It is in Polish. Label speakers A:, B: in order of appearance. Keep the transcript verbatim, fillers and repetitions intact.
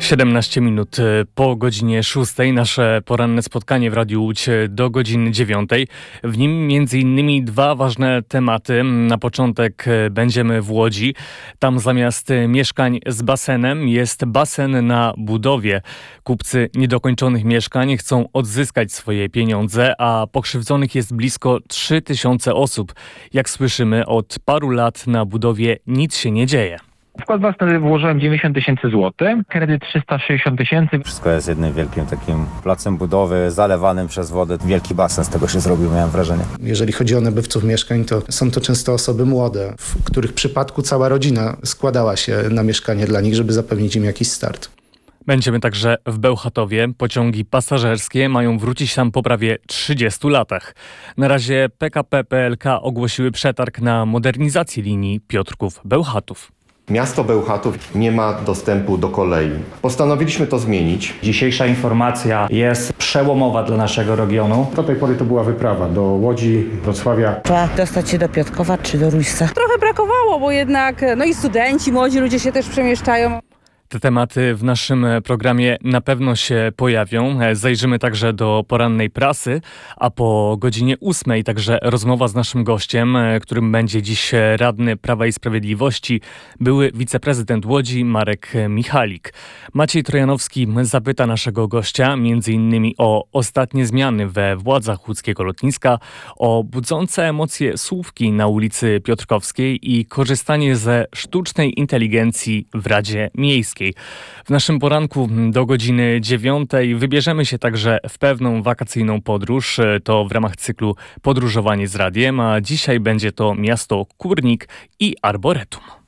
A: siedemnaście minut po godzinie szóstej nasze poranne spotkanie w Radiu Łódź do godziny dziewiątej. W nim między innymi dwa ważne tematy. Na początek będziemy w Łodzi. Tam zamiast mieszkań z basenem jest basen na budowie. Kupcy niedokończonych mieszkań chcą odzyskać swoje pieniądze, a pokrzywdzonych jest blisko trzy tysiące osób. Jak słyszymy, od paru lat na budowie nic się nie dzieje.
B: Wkład własny włożyłem dziewięćdziesiąt tysięcy złotych, kredyt trzysta sześćdziesiąt tysięcy.
C: Wszystko jest jednym wielkim takim placem budowy, zalewanym przez wodę. Wielki basen z tego się zrobił, miałem wrażenie.
D: Jeżeli chodzi o nabywców mieszkań, to są to często osoby młode, w których przypadku cała rodzina składała się na mieszkanie dla nich, żeby zapewnić im jakiś start.
A: Będziemy także w Bełchatowie. Pociągi pasażerskie mają wrócić tam po prawie trzydziestu latach. Na razie P K P P L K ogłosiły przetarg na modernizację linii Piotrków-Bełchatów.
E: Miasto Bełchatów nie ma dostępu do kolei. Postanowiliśmy to zmienić.
F: Dzisiejsza informacja jest przełomowa dla naszego regionu.
G: Do tej pory to była wyprawa do Łodzi, Wrocławia.
H: Trzeba dostać się do Piotrkowa czy do Rójsa.
I: Trochę brakowało, bo jednak no i studenci, młodzi ludzie się też przemieszczają.
A: Te tematy w naszym programie na pewno się pojawią. Zajrzymy także do porannej prasy, a po godzinie ósmej także rozmowa z naszym gościem, którym będzie dziś radny Prawa i Sprawiedliwości, były wiceprezydent Łodzi Marek Michalik. Maciej Trojanowski zapyta naszego gościa między innymi o ostatnie zmiany we władzach łódzkiego lotniska, o budzące emocje słupki na ulicy Piotrkowskiej i korzystanie ze sztucznej inteligencji w Radzie Miejskiej. W naszym poranku do godziny dziewiątej wybierzemy się także w pewną wakacyjną podróż. To w ramach cyklu Podróżowanie z Radiem, a dzisiaj będzie to miasto Kórnik i Arboretum.